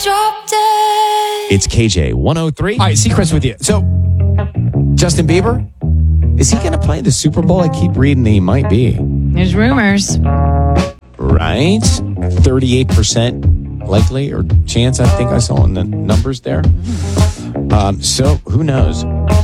It's KJ 103. All right, Seacrest with you. So, Justin Bieber, is he going to play the Super Bowl? I keep reading he might be. There's rumors. Right? 38% likely or chance, I think I saw in the numbers there. So, who knows?